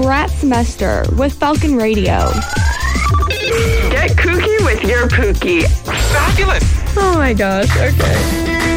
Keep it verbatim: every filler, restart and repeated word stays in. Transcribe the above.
frat semester with Falcon Radio. Get kooky with your Pookie. Fabulous! Oh my gosh, okay.